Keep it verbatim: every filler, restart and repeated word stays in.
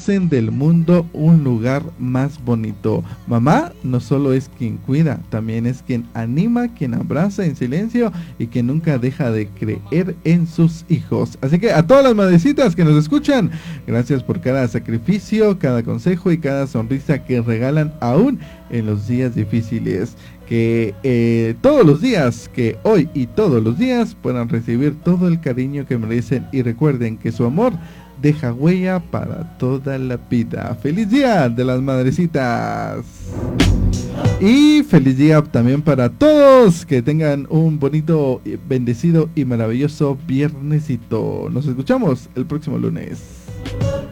hacen del mundo un lugar más bonito. Mamá no solo es quien cuida, también es quien anima, quien abraza en silencio y que nunca deja de creer en sus hijos. Así que a todas las madrecitas que nos escuchan, gracias por cada sacrificio, cada consejo y cada sonrisa que regalan aún en los días difíciles. Que eh, todos los días, que hoy y todos los días puedan recibir todo el cariño que merecen y recuerden que su amor deja huella para toda la vida. ¡Feliz día de las madrecitas! Y feliz día también para todos, que tengan un bonito, bendecido y maravilloso viernesito. Nos escuchamos el próximo lunes.